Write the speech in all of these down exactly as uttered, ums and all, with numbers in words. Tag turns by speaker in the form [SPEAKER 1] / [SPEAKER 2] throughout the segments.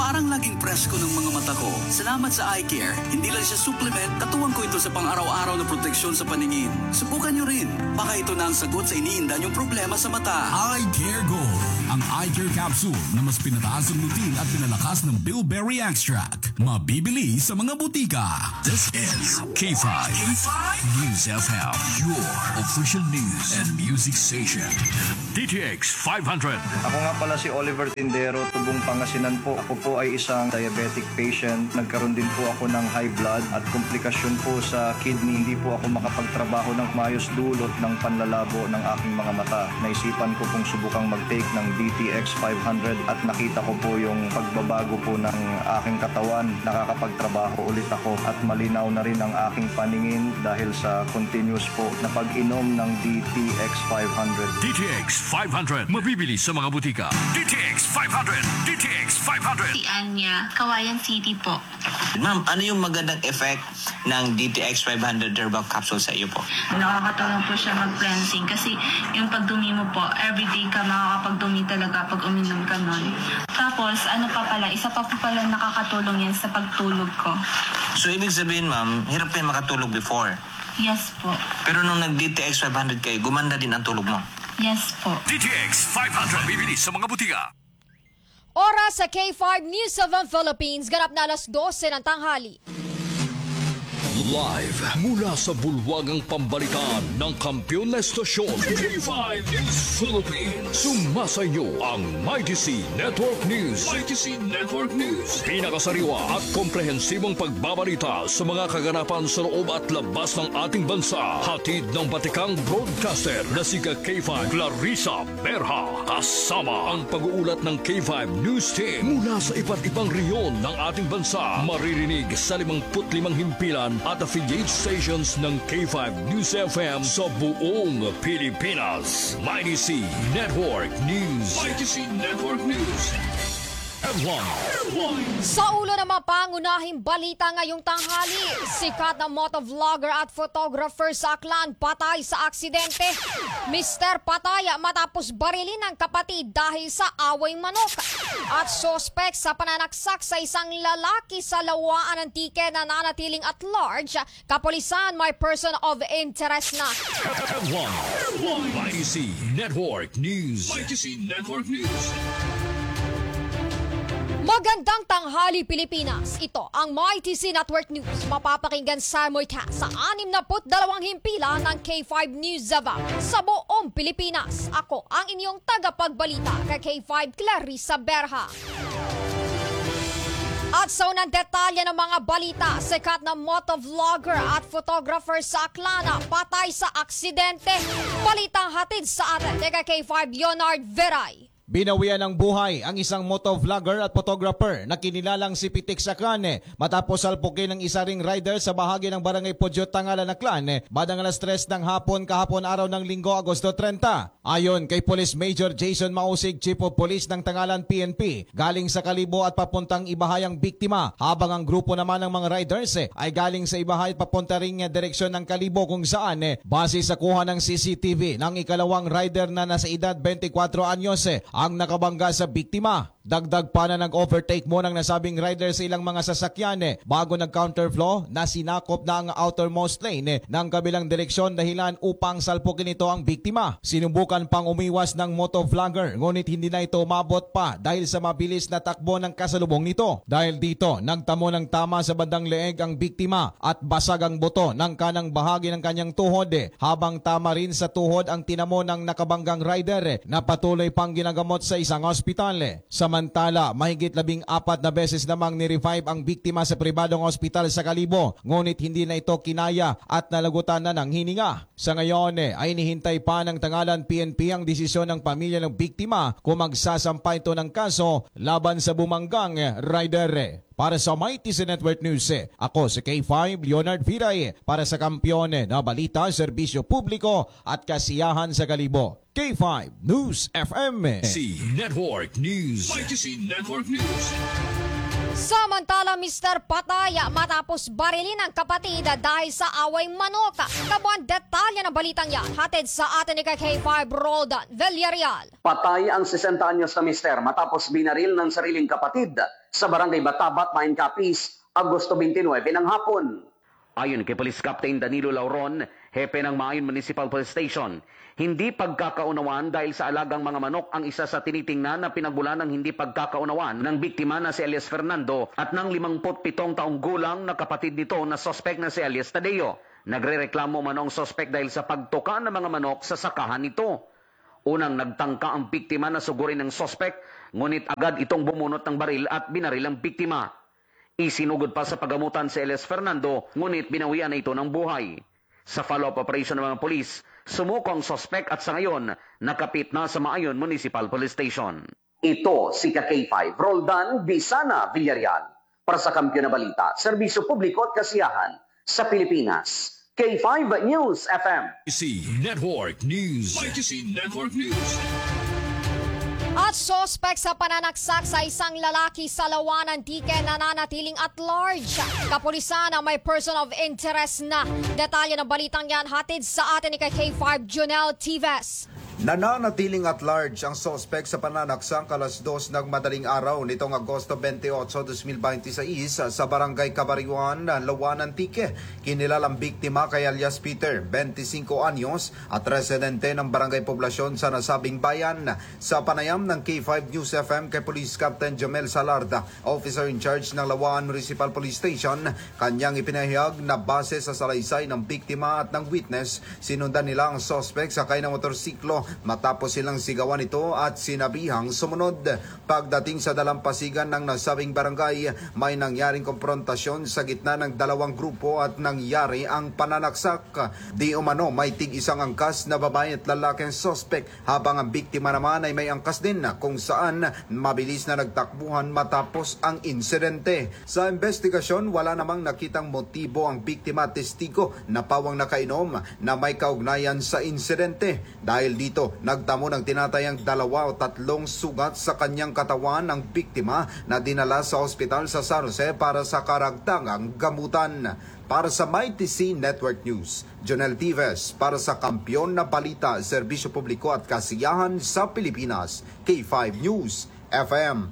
[SPEAKER 1] Parang laging presko ng mga mata ko. Salamat sa eye care. Hindi lang siya supplement, katuwang ko ito sa pang-araw-araw na proteksyon sa paningin. Subukan nyo rin. Baka ito na ang sagot sa iniinda nyong problema sa mata.
[SPEAKER 2] Eye Care Gold. Ang eye care capsule na mas pinataas ang lutin at pinalakas ng bilberry extract. Mabibili sa mga butika. This is K five, K five News F M, your official news and music station. D T X five hundred.
[SPEAKER 3] Ako nga pala si Oliver Tindero, Tubong Pangasinan po. Ako po ay isang diabetic patient. Nagkaroon din po ako ng high blood at komplikasyon po sa kidney. Hindi po ako makapagtrabaho ng maayos dulot ng panlalabo ng aking mga mata. Naisipan ko pong subukang mag-take ng D T X five hundred at nakita ko po yung pagbabago po ng aking katawan. Nakakapagtrabaho ulit ako at malinaw na rin ang aking paningin dahil sa continuous po na pag-inom ng D T X five hundred.
[SPEAKER 2] D T X five hundred. Mabibili sa mga butika. D T X five hundred. D T X five hundred.
[SPEAKER 4] Si Anya, Kawayan City po.
[SPEAKER 5] Ma'am, ano yung magandang effect ng D T X five hundred herbal capsule sa iyo po?
[SPEAKER 4] Nakakatulong po siya mag-cleansing kasi yung pagdumi mo po, everyday ka makakapagdumi talaga pag uminom ka nun. Tapos, ano pa pala, isa pa po pala nakakatulong yan sa pagtulog ko.
[SPEAKER 5] So, ibig sabihin, ma'am, hirap kayo makatulog before.
[SPEAKER 4] Yes po.
[SPEAKER 5] Pero nung nag-D T X five hundred kayo, gumanda din ang tulog mo.
[SPEAKER 4] Yes po.
[SPEAKER 2] D T X five hundred. Mabibili sa mga butika.
[SPEAKER 6] Oras sa K five News of the Philippines, ganap na alas dose ng tanghali.
[SPEAKER 2] Live mula sa bulwagang pambalitaan ng kampiyon na estasyon K five News Philippines. Sumasayo ang Mighty C Network News. Mighty C Network News. Pinakasariwa at komprehensibong pagbabalita sa mga kaganapan sa loob at labas ng ating bansa. Hatid ng batikang broadcaster na si K five Clarissa Berha. Kasama ang pag-uulat ng K five News Team mula sa iba't ibang reyon ng ating bansa. Maririnig sa limangput limang himpilan at affiliate stations ng K five News F M sa buong Pilipinas. Mighty C Network News. Mighty C Network News. Headline.
[SPEAKER 6] Sa ulo ng mga pangunahing balita ngayong tanghali, sikat na motovlogger at photographer sa Aklan patay sa aksidente. Mister Pataya matapos barilin ng kapatid dahil sa away manok. At sospek sa pananaksak sa isang lalaki sa Lawaan Antique na nanatiling at large, kapulisan may person of interest na.
[SPEAKER 2] Headline. Mighty C Network News. Mighty C Network News.
[SPEAKER 6] Magandang tanghali Pilipinas. Ito ang Mighty C Network News. Mapapakinggan sa Moita sa anim na dalawang himpilan ng K five News Zavang sa buong Pilipinas. Ako ang inyong tagapagbalita kay K five Clarissa Berha. At sa unang detalye ng mga balita, sikat na motovlogger at photographer sa Aklana patay sa aksidente. Balitang hatid sa atin kay K five Leonard Veray.
[SPEAKER 7] Binawian ng buhay ang isang motovlogger at photographer na kinilalang si Pitik Sacane matapos salpukin ng isa ring rider sa bahagi ng barangay Podyot, Tangalan, Aklan bandang alas tres ng hapon kahapon araw ng Linggo, Agosto trenta. Ayon kay Police Major Jason Mausig, Chief of Police ng Tangalan P N P, galing sa Kalibo at papuntang Ibahay ang biktima, habang ang grupo naman ng mga riders ay galing sa Ibahay at papunta ring direksyon ng Kalibo, kung saan base sa kuha ng C C T V ng ikalawang rider na nasa edad twenty-four anyos ang nakabangga sa biktima. Dagdag pa na nag-overtake mo ng nasabing rider sa ilang mga sasakyan bago nag-counterflow na sinakop na ang outermost lane ng kabilang direksyon dahilan upang salpukin ito ang biktima. Sinubukan pang umiwas ng motovlogger ngunit hindi na ito umabot pa dahil sa mabilis na takbo ng kasalubong nito. Dahil dito, nagtamo ng tama sa bandang leeg ang biktima at basag ang buto ng kanang bahagi ng kanyang tuhod, habang tama rin sa tuhod ang tinamo ng nakabanggang rider na patuloy pang ginagamot sa isang ospital. Samantala, mahigit labing apat na beses namang ni-revive ang biktima sa pribadong ospital sa Kalibo, ngunit hindi na ito kinaya at nalagutan na ng hininga. Sa ngayon ay inihintay pa ng Tangalan P N P ang desisyon ng pamilya ng biktima kung magsasampa ito ng kaso laban sa bumanggang rider. Para sa Mighty C Network News, ako si K five Leonard Viray para sa kampiyon na balita, serbisyo publiko at kasiyahan sa Kalibo. K five News F M.
[SPEAKER 2] C Network News. Mighty C Network News.
[SPEAKER 6] Samantala, sa Mister Pataya matapos barilin ang kapatid dahil sa away manok. Kabuang detalye ng balitang yan, hatid sa atin ni K five Roldan Villarreal.
[SPEAKER 8] Patay ang sesenta anyos na mister matapos binaril ng sariling kapatid sa barangay Batabat, Main Capiz, Agosto twenty-nueve ng hapon. Ayon kay Police Captain Danilo Lauron, hepe ng Mayon Municipal Police Station, hindi pagkakaunawan dahil sa alagang mga manok ang isa sa tinitingnan na pinagmulan ng hindi pagkakaunawan ng biktima na si Elias Fernando at ng limangput pitong taong gulang na kapatid nito na sospek na si Elias Tadeo. Nagrereklamo manong sospek dahil sa pagtuka ng mga manok sa sakahan nito. Unang nagtangka ang biktima na sugurin ng sospek, ngunit agad itong bumunot ng baril at binaril ang biktima. Isinugod pa sa pagamutan si Elias Fernando, ngunit binawian na ito ng buhay. Sa follow-up operation ng mga polis, sumuko ang sospek at sa ngayon, nakapit na sa Mayon Municipal Police Station. Ito si K five Roldan Bisana Villarreal para sa Kampiyon na Balita, Serbisyo Publiko at Kasiyahan sa Pilipinas. K five News F M.
[SPEAKER 2] I C Network News. I C Network News.
[SPEAKER 6] At sospek sa pananaksak sa isang lalaki sa Lawanan, Tike, nananatiling at large. Kapulisan ang may person of interest na. Detalye ng balitang yan hatid sa atin ni K five Junel Tives.
[SPEAKER 9] Nananatiling at large ang sospek sa pananaksak alas dos ng madaling araw nitong Agosto twenty-eight, twenty twenty-six sa Barangay Cabariuan, Lawanan, Tike. Kinilalang biktima kay alias Peter, twenty-five anyos at residente ng barangay poblasyon sa nasabing bayan. Sa panayam ng K five News F M kay Police Captain Jamel Salarda, officer in charge ng Lawan Municipal Police Station, kanyang ipinahayag na base sa salaysay ng biktima at ng witness, sinundan nila ang sospek sakay ng motorsiklo matapos silang sigawan ito at sinabihang sumunod. Pagdating sa dalampasigan ng nasabing barangay, may nangyaring konfrontasyon sa gitna ng dalawang grupo at nangyari ang pananaksak. Di umano may tig isang angkas na babae at lalaki ang sospek, habang ang biktima naman ay may angkas din kung saan mabilis na nagtakbuhan matapos ang insidente. Sa investigasyon, wala namang nakitang motibo ang biktima at testigo na pawang nakainom na may kaugnayan sa insidente. Dahil dito, nagtamo ng tinatayang dalawa o tatlong sugat sa kanyang katawan ng biktima na dinala sa ospital sa San Jose para sa karagdagang gamutan. Para sa M I T C Network News, Jonel Tives para sa Kampiyon na Balita, Serbisyo Publiko at Kasiyahan sa Pilipinas, K five News F M.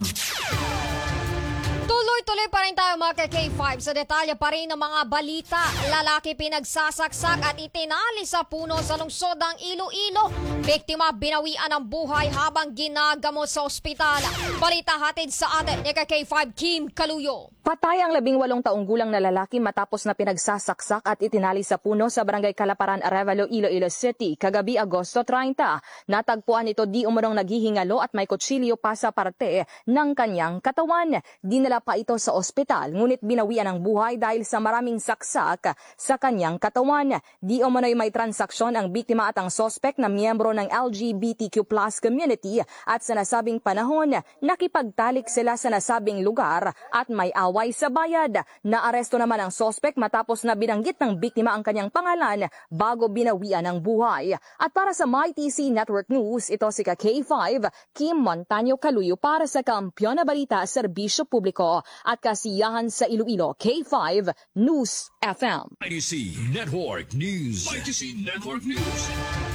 [SPEAKER 6] Tuloy-tuloy pa rin tayo mga K five sa detalye pa rin ng mga balita. Lalaki pinagsasaksak at itinali sa puno sa lungsod ng Iloilo. Biktima binawian ng buhay habang ginagamot sa ospital. Balita hatid sa atin ni K five Kim Kaluyo.
[SPEAKER 10] Patay ang labing walong taong gulang na lalaki matapos na pinagsasaksak at itinali sa puno sa Barangay Kalaparan, Arevalo, Iloilo City, kagabi Agosto treinta. Natagpuan ito di umunong naghihingalo at may kutsilyo pa sa parte ng kanyang katawan. Dinala pa ito sa ospital, ngunit binawian ng buhay dahil sa maraming saksak sa kanyang katawan. Di umano'y may transaksyon ang biktima at ang sospek na miyembro ng L G B T Q plus community at sa nasabing panahon, nakipagtalik sila sa nasabing lugar at may away sa bayad. Naaresto naman ang sospek matapos na binanggit ng biktima ang kanyang pangalan bago binawian ng buhay. At para sa M I T C Network News, ito si K five Kim Montaño Kaluyo para sa Kampiyon na Balita, Serbisyo Publiko at Kasiyahan sa Iloilo, K five News F M.
[SPEAKER 2] I C Network News. I C Network News.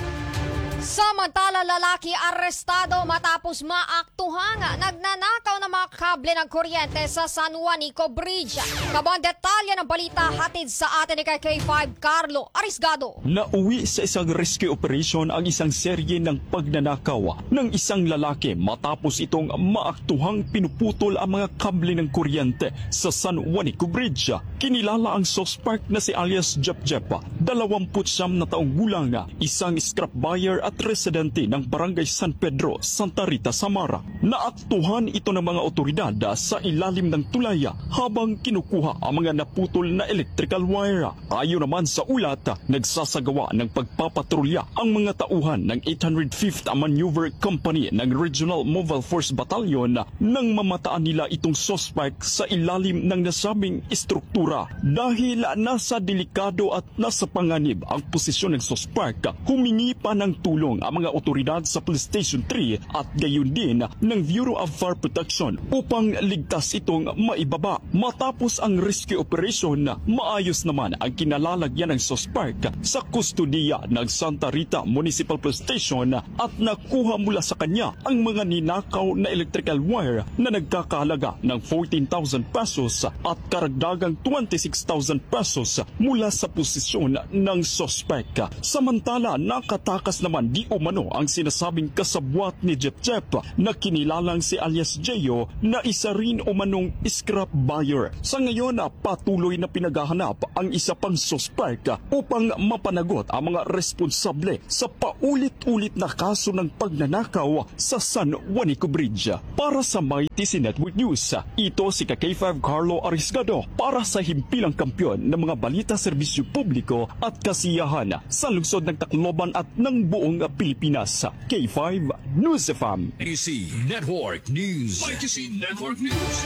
[SPEAKER 6] Samantala, lalaki arestado matapos maaktuhang nagnanakaw ng mga kable ng kuryente sa San Juanico Bridge. Kabang detalye ng balita hatid sa atin ni K five Carlo Arisgado.
[SPEAKER 11] Nauwi sa isang rescue operation ang isang serye ng pagnanakaw ng isang lalaki matapos itong maaktuhang pinuputol ang mga kable ng kuryente sa San Juanico Bridge. Kinilala ang suspect na si alias Jep Jep, dalawamput siyam na taong gulang, isang scrap buyer at residente ng Barangay San Pedro, Santa Rita, Samara. Naaktuhan ito ng mga otoridad sa ilalim ng tulay habang kinukuha ang mga naputol na electrical wire. Ayon naman sa ulat, nagsasagawa ng pagpapatrolya ang mga tauhan ng eight hundred fifth Maneuver Company ng Regional Mobile Force Battalion nang mamataan nila itong suspect sa ilalim ng nasabing istruktura. Dahil nasa delikado at nasa panganib ang posisyon ng suspect, humingi pa ng tulong tumulong ang mga otoridad sa Police Station three at gayon din ng Bureau of Fire Protection upang ligtas itong maibaba. Matapos ang rescue operation, maayos naman ang kinalalagyan ng suspect sa kustudiya ng Santa Rita Municipal Police Station at nakuha mula sa kanya ang mga ninakaw na electrical wire na nagkakahalaga ng fourteen thousand pesos at karagdagang twenty-six thousand pesos mula sa posisyon ng suspect. Samantala, nakatakas naman di umano ang sinasabing kasabwat ni Jeff Jeff na kinilalang si alias Jeyo na isa rin umanong scrap buyer. Sa ngayon, patuloy na pinaghahanap ang isa pang suspect upang mapanagot ang mga responsable sa paulit-ulit na kaso ng pagnanakaw sa San Juanico Bridge. Para sa My T C Network News, ito si K five Carlo Arisgado para sa himpilang kampyon ng mga balita serbisyo publiko at kasiyahan sa lungsod ng Tacloban at ng buong Pilipinas. K five News F M.
[SPEAKER 2] My T C Network News. My T C Network News.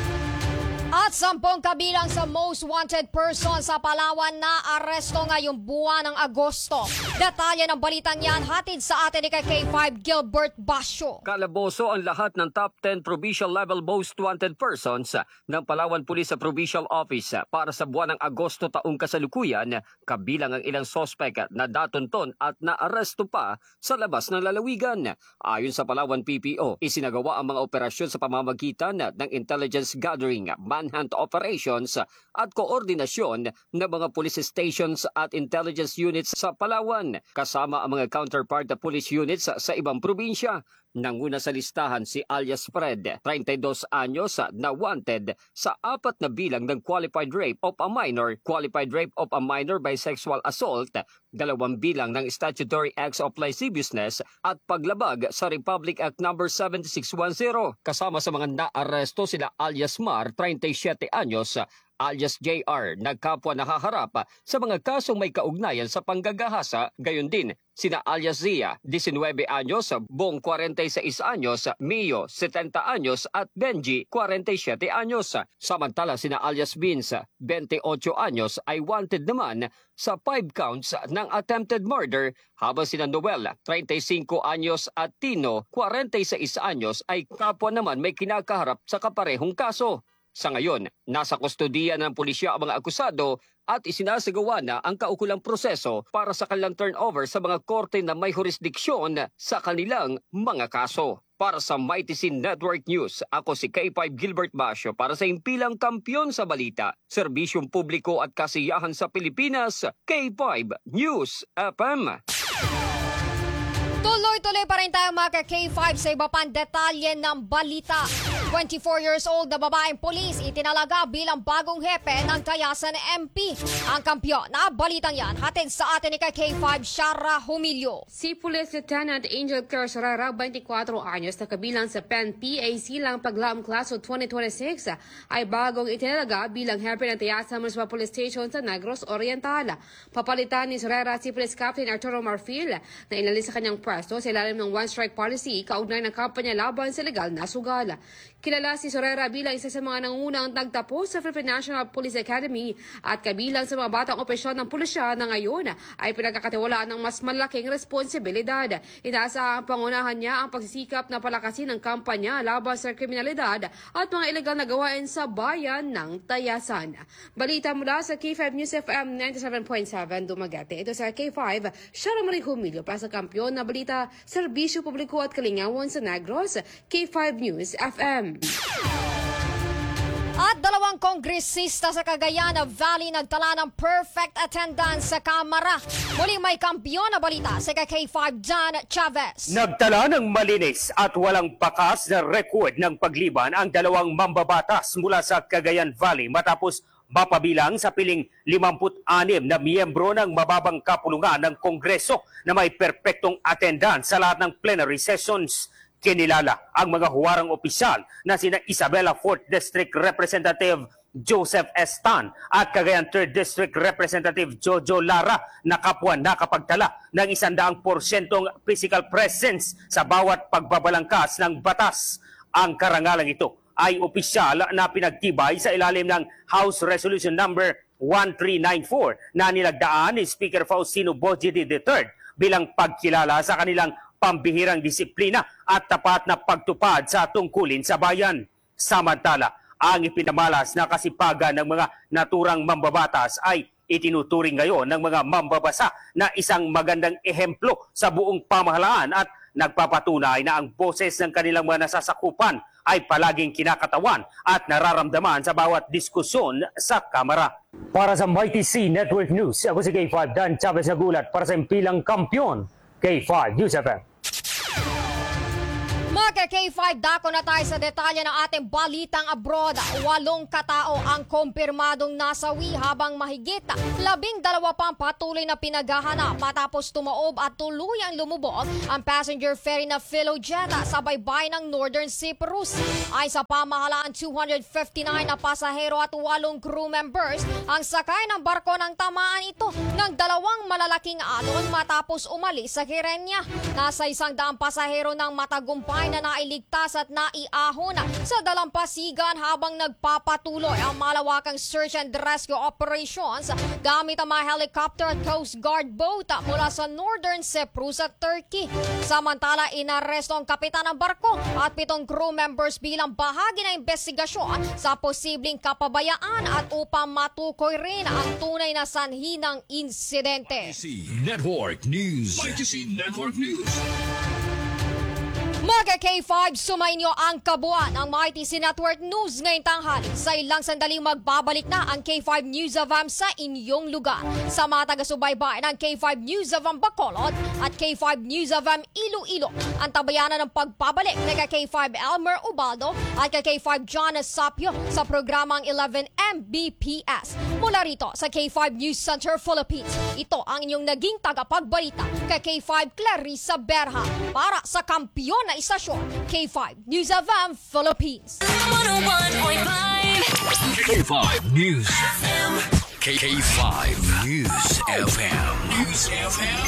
[SPEAKER 6] At sampung kabilang sa most wanted person sa Palawan na aresto ngayong buwan ng Agosto. Detalye ng balitang yan hatid sa atin ni K five Gilbert Basyo.
[SPEAKER 12] Kalaboso ang lahat ng top ten provincial level most wanted persons ng Palawan Police sa Provincial Office para sa buwan ng Agosto taong kasalukuyan, kabilang ang ilang sospek na datunton at naaresto pa sa labas ng lalawigan. Ayon sa Palawan P P O, isinagawa ang mga operasyon sa pamamagitan ng intelligence gathering, manhunt operations at koordinasyon ng mga police stations at intelligence units sa Palawan, kasama ang mga counterpart na police units sa ibang probinsya. Nanguna sa listahan si alias Fred, thirty-two anyos, na wanted sa apat na bilang ng qualified rape of a minor, qualified rape of a minor by sexual assault, dalawang bilang ng statutory acts of lasciviousness at paglabag sa Republic Act number seventy-six ten. Kasama sa mga naaresto sila alias Mar, thirty-seven anyos, alias J R, nagkapwa nakaharap sa mga kasong may kaugnayan sa panggagahasa, gayon din sina alias Zia, nineteen anyos, Bong, forty-six anyos, Mio, seventy anyos at Benji, forty-seven anyos. Samantala sina alias Vince, twenty-eight anyos, ay wanted naman sa five counts ng attempted murder, habang sina Noel, thirty-five anyos at Tino, forty-six anyos ay kapwa naman may kinakaharap sa kaparehong kaso. Sa ngayon, nasa kustodiya ng pulisya ang mga akusado at isinasagawa na ang kaukulang proseso para sa kanilang turnover sa mga korte na may jurisdiksyon sa kanilang mga kaso. Para sa My T C Network News, ako si K five Gilbert Basyo para sa himpilang kampiyon sa balita, serbisyong publiko at kasiyahan sa Pilipinas, K five News F M.
[SPEAKER 6] Tuloy-tuloy pa rin tayo mga K five sa iba pang detalye ng balita. twenty-four years old na babaeng pulis itinalaga bilang bagong hepe ng Tayasan M P. Ang kampyon na balitang yan hatid sa atin ni K five Shara Humilio.
[SPEAKER 13] Si Police Lieutenant Angel Claire Sorara, twenty-four anyos na kabilang sa P E N P A C lang paglaam klaso twenty twenty-six ay bagong itinalaga bilang hepe ng Tayasan Municipal Police Station sa Negros Oriental. Papalitan ni Sorara si Police Captain Arturo Marfil na inalis sa kanyang pwesto sa ilalim ng One Strike Policy kaugnay ng kampanya laban sa legal na sugal. Kilala si Sorera bilang isa sa mga nangunang nagtapos sa Philippine National Police Academy at kabilang sa mga batang opisyal ng pulisya na ngayon ay pinagkakatiwalaan ng mas malaking responsibilidad. Inaasa ang pangunahan niya ang pagsisikap na palakasin ng kampanya laban sa kriminalidad at mga ilegal na gawain sa bayan ng Tayasan. Balita mula sa K five News F M ninety-seven point seven Dumaguete. Ito sa K five, Shara Marie Humilio para sa kampyon na balita, serbisyo publiko at kalingawan sa Negros, K five News F M.
[SPEAKER 6] At dalawang kongresista sa Cagayan Valley nagtala ng perfect attendance sa Kamara. Muling may kampiyon na balita sa K five Dan Chavez.
[SPEAKER 14] Nagtala ng malinis at walang bakas na record ng pagliban ang dalawang mambabatas mula sa Cagayan Valley matapos mapabilang sa piling fifty-six na miyembro ng mababang kapulungan ng Kongreso na may perpektong attendance sa lahat ng plenary sessions. Kinilala ang mga huwarang opisyal na sina Isabela fourth District Representative Joseph S. Tan at Cagayan third District Representative Jojo Lara na kapwa nakapagtala ng isandaang porsyentong physical presence sa bawat pagbabalangkas ng batas. Ang karangalang ito ay opisyal na pinagtibay sa ilalim ng House Resolution number one three nine four na nilagdaan ni Speaker Faustino Bojidi the third bilang pagkilala sa kanilang pambihirang disiplina at tapat na pagtupad sa tungkulin sa bayan. Samantala, ang ipinamalas na kasipagan ng mga naturang mambabatas ay itinuturing ngayon ng mga mambabasa na isang magandang ehemplo sa buong pamahalaan at nagpapatunay na ang boses ng kanilang mga nasasakupan ay palaging kinakatawan at nararamdaman sa bawat diskusyon sa Kamara. Para sa M Y T C Network News, ako si K five Dan Chavez nagulat para sa impilang kampyon, K five News F M.
[SPEAKER 6] Mga K five, dako na tayo sa detalye ng ating balitang abroad. Walong katao ang kumpirmadong nasawi habang mahigit labing dalawa pang patuloy na pinaghahanap matapos tumaob at tuluyang lumubog ang passenger ferry na Filojeta sa baybayin ng Northern Cyprus. Ay sa pamahalaan, two hundred fifty-nine na pasahero at walong crew members ang sakay ng barko ng tamaan ito ng dalawang malalaking alon matapos umalis sa Kyrenia. Nasa isang daang pasahero ng matagumpay na nailigtas at naiahon sa dalampasigan habang nagpapatuloy ang malawakang search and rescue operations gamit ang mga helicopter at Coast Guard boat mula sa Northern Cyprus at Turkey. Samantala, inaresto ang kapitan ng barko at pitong crew members bilang bahagi ng investigasyon sa posibleng kapabayaan at upang matukoy rin ang tunay na sanhi ng insidente.
[SPEAKER 2] M Y T C Network News. M Y T C Network News.
[SPEAKER 6] Mga K five, sumainyo ang kabuuan ng M Y T C Network News ngayong tanghali. Sa ilang sandaling magbabalik na ang K five News of M sa inyong lugar. Sa mga taga-subaybay ng K five News of M Bacolod at K five News of M Iloilo, ang tabayanan ng pagpabalik na kay K five Elmer Ubaldo at kay K five John Sapio sa programang eleven M B P S. Mula rito sa K five News Center Philippines, ito ang inyong naging tagapagbalita kay K five Clarissa Berha para sa kampiyon na istasyon, K five News of M Philippines.
[SPEAKER 2] one oh one point five K five News F M. K five News F M. News F M.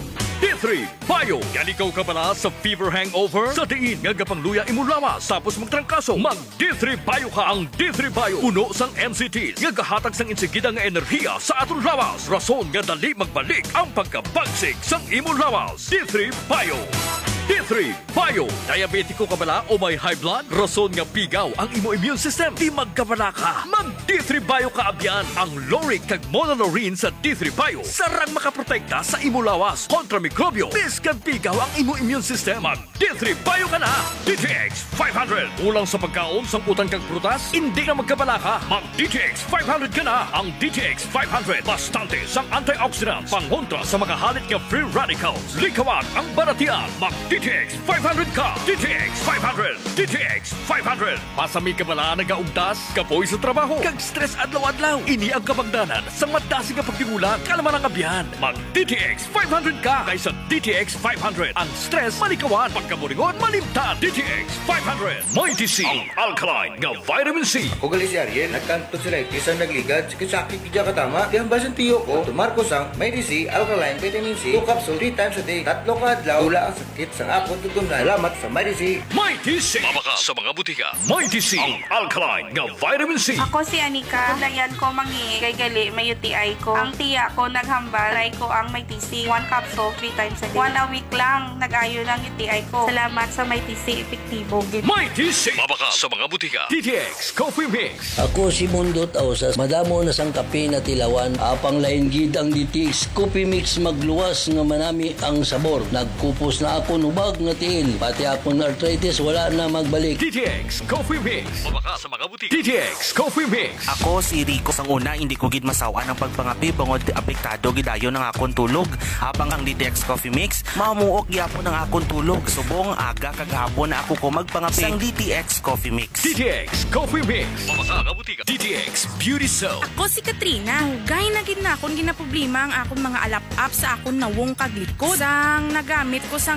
[SPEAKER 2] D three Bio. Yan ikaw ka pala sa fever hangover? Sa diin nga gapangluya imulawas tapos magtrangkaso. Mag D three Bio ka ang D three Bio. Uno sang M C T. Nga gahatag sang insigida nga enerhiya sa aton lawas. Rason nga dali magbalik ang pagkabagsik sang imulawas. D three Bio. D three Bio. Diabetiko ka bala o may high blood? Rason nga pigaw ang imo immune system. Di magkabala ka. Mag D three Bio ka abyan. Ang Loric kag Monolorine sa D three Bio. Sarang makaprotekta sa imo lawas kontra mikrobyo. Bis kag pigaw ang imo immune system. Mag D three Bio ka na. D T X five hundred. Ulang sa pagkaon sang utang kag prutas? Hindi na magkabala ka. Mag D T X five hundred ka na. Ang D T X five hundred. Bastante sang antioxidants. Pangontra sa makahalit nga free radicals. Likawan ang baratian. Mag D T X five hundred ka. D T X five hundred. D T X five hundred. Pasami ka bala nagaugdas, kapoy sa trabaho, kag stress adlaw-adlaw. Ini ang kabagdanan sa madasi nga pagtimulan, kalaman ang abyan. Mag D T X five hundred ka kaysa D T X five hundred. Ang stress malikawan, pagkamuringon malimtan. D T X five hundred. M Y T C ang alkaline nga vitamin C.
[SPEAKER 15] Ugali si Ariel, nagkanto sila isang nagligad, sakit kidya katama. Di ang basan tiyo ko, tumarko sang M Y T C alkaline vitamin C, two capsule three times a day, tatlo ka adlaw, tula ang sakit sa ako tutunay. Salamat sa M Y T C.
[SPEAKER 2] M Y T C. Mabaka sa mga butika. M Y T C ang alkaline nga vitamin C.
[SPEAKER 16] Ako si Anika. Dayan ko mangi kay gali may U T I ko. Ang tiya ko naghambal, try ko ang M Y T C. One capsule, three times a day. One a week lang, nag-ayo ng U T I ko. Salamat sa M Y T C. Epektibo.
[SPEAKER 2] M Y T C. Mabaka sa mga butika. D T X Coffee Mix.
[SPEAKER 17] Ako si Mundo Tausas. Madamo na sang kape na tilawan. Apang lain gid ang D T X Coffee Mix magluwas nga manami ang sabor. Nagkupos na ako nubag nga tiil. Pati akong arthritis wala na magbalik.
[SPEAKER 2] D T X Coffee Mix. Mabaka sa mga butika. D T X Coffee Mix.
[SPEAKER 18] Ako si Rico. Sang una, hindi ko gid masawa ng pagpangapi bangod apektado gidayo ng akong tulog. Habang ang D T X Coffee Mix, mamuok gyapon ng akong tulog. Subong aga kaghapon na ako ko magpangapi sang D T X Coffee Mix.
[SPEAKER 2] D T X Coffee Mix. Mabaka nga butika. D T X Beauty Soap.
[SPEAKER 19] Ako si Katrina. Hugay na gid na akong ginaproblema ang akong mga alap-up sa akong nawong kaglikod. Sang nagamit ko sang D T X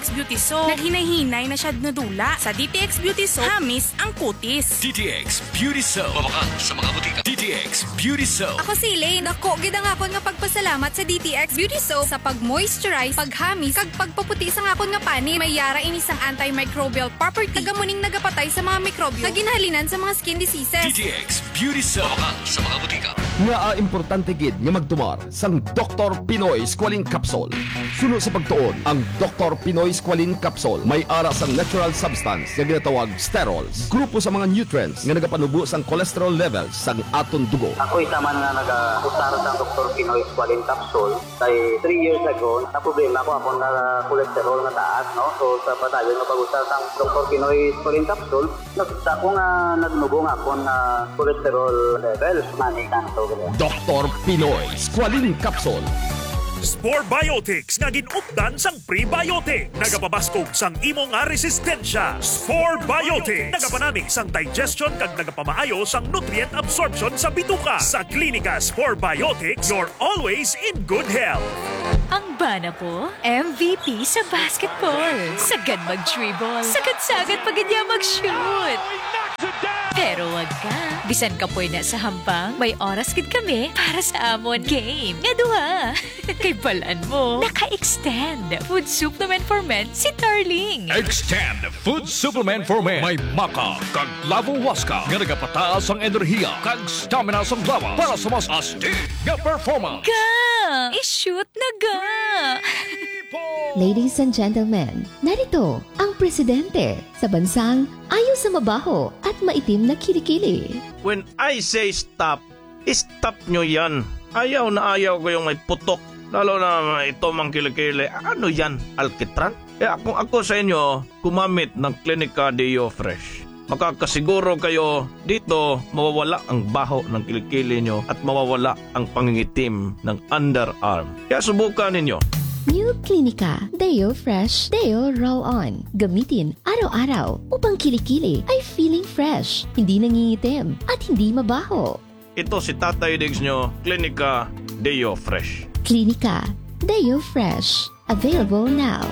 [SPEAKER 19] X Beauty Soap. Naghinay-hinay na siya nadula. Sa D T X Beauty Soap, hamis ang kutis.
[SPEAKER 2] D T X Beauty Soap. Mabakang sa mga butika. D T X Beauty Soap.
[SPEAKER 20] Ako si Elaine. Ako, gid ang akon nga pagpasalamat sa D T X Beauty Soap sa pag-moisturize, paghamis, kag pagpaputi sa akon nga pani. May yara inisang antimicrobial property. Tagamuning nagapatay sa mga mikrobyo. Naginhalinan sa mga skin diseases.
[SPEAKER 2] D T X Beauty Soap. Mabakang sa mga butika.
[SPEAKER 21] Nga a importante gid nga magtumar sang Doctor Pinoy Squalene Capsule. Suno sa pagtuon ang Doctor Pinoy Squalene Capsule may ara sang natural substance nga ginatawag sterols. Grupo sa mga nutrients nga nagapanubo sang cholesterol levels sang aton dugo.
[SPEAKER 8] Ako isama nga nag-usara sa Doctor Pinoy Squalene Capsule. Kay three years ago, na problema ako akong na cholesterol na taas, no? So sa padayon nga pag-usara sa Doctor Pinoy Squalene Capsule, nakita ko nga nagnubo nga ako na cholesterol levels manikan to.
[SPEAKER 21] Doctor Pinoy Squalene Capsule.
[SPEAKER 22] Spore Biotics nga ginupdan sang prebiotic. Nagapabaskog sang imo nga resistensya. Spore Biotics. Nagapanani sang digestion kag nagapamaayo sang nutrient absorption sa bituka. Sa Klinika Spore Biotics, you're always in good health.
[SPEAKER 23] Ang bana po, M V P sa basketball. Sagad mag-dribble. Sagad-sagad pag niya mag-shoot. Pero wag ka. Bisan ka po na sa hampang, may oras gid kami para sa amon game. Nga duha. Kay balaan mo, naka-extend. Food supplement for men si Darling.
[SPEAKER 2] Extend Food Supplement for Men. May maka kag lavo waska nga nagapataas ang enerhiya kag stamina sa lawas para sa mas astig nga performance.
[SPEAKER 23] Ga! I-shoot na ga!
[SPEAKER 24] Ladies and gentlemen, narito ang presidente sa bansang ayaw sa mabaho at maitim na kilikili.
[SPEAKER 25] When I say stop, stop nyo yan. Ayaw na ayaw ko yung may putok. Lalo na ito mang kilikili. Ano yan? Alkitran? Kaya kung ako sa inyo, kumamit ng Klinika Deo Fresh. Makakasiguro kayo dito mawawala ang baho ng kilikili nyo at mawawala ang pangingitim ng underarm. Kaya subukan ninyo.
[SPEAKER 24] New Klinika Deo Fresh Deo Roll-On. Gamitin araw-araw upang kilikili ay feeling fresh, hindi nangingitim at hindi mabaho.
[SPEAKER 25] Ito si Tatay Diggs nyo, Klinika Deo Fresh.
[SPEAKER 24] Klinika Deo Fresh. Available now.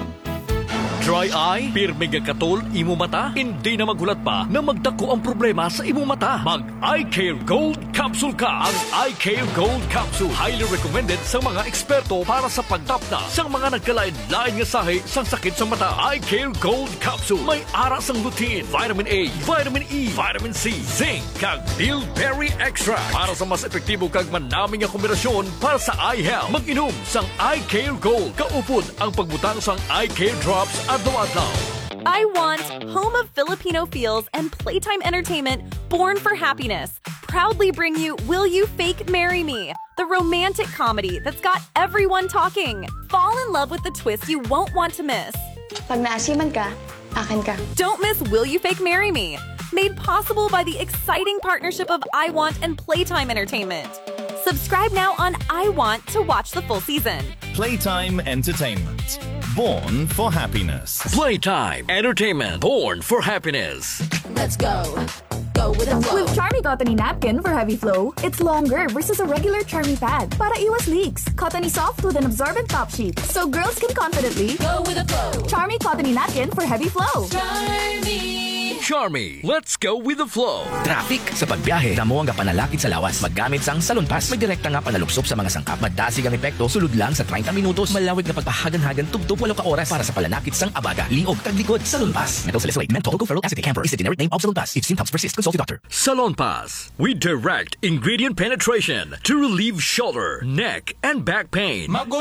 [SPEAKER 2] Dry eye, pirmi nga katol, imo mata, hindi na maghulat pa na magdako ang problema sa imo mata. Mag-Eye Care Gold Capsule ka. Ang Eye Care Gold Capsule, highly recommended sa mga eksperto para sa pagtapna sa mga nagkalain-lain nga sahi sang sakit sa mata. Eye Care Gold Capsule, may ara sang lutein, vitamin A, vitamin E, vitamin C, zinc, kag bilberry extract para sa mas epektibo kag manaming nga kombinasyon para sa eye health. Mag-inom sang Eye Care Gold. Kaupod ang pagbutang sang Eye Care Drops adlaw-adlaw.
[SPEAKER 26] I want Home of Filipino Feels and Playtime Entertainment, Born for Happiness, proudly bring you Will You Fake Marry Me, the romantic comedy that's got everyone talking. Fall in love with the twist you won't want to miss.
[SPEAKER 27] Pag naasiman ka, akin ka.
[SPEAKER 26] Don't miss Will You Fake Marry Me, made possible by the exciting partnership of I Want and Playtime Entertainment. Subscribe now on I Want to watch the full season.
[SPEAKER 28] Playtime Entertainment. Born for Happiness.
[SPEAKER 2] Playtime Entertainment. Born for Happiness.
[SPEAKER 29] Let's go. Go with the flow.
[SPEAKER 30] With Charmy Cottony Napkin for heavy flow, it's longer versus a regular Charmy pad. Para iwas leaks. Cottony soft with an absorbent top sheet. So girls can confidently
[SPEAKER 29] go with the flow.
[SPEAKER 30] Charmy Cottony Napkin for heavy flow.
[SPEAKER 29] Charmy.
[SPEAKER 2] Charmy, let's go with the flow.
[SPEAKER 31] Traffic sa pagbiyahe, damo ang panalakit sa lawas. Maggamit sang Salon Pass, may direkta nga panalupsop sa mga sangkap. Madasig ang epekto, sulod lang sa thirty minutos. Malawig na pagpahagan-hagan, tugtog walo ka oras para sa palanakit sang abaga. Liog, taglikod, Salon Pass. Methyl salicylate, menthol, tocoferol acetate camphor is the generic name of Salon Pass. If symptoms persist, consult your doctor.
[SPEAKER 2] Salon Pass. We direct ingredient penetration to relieve shoulder, neck, and back pain.
[SPEAKER 32] Magulo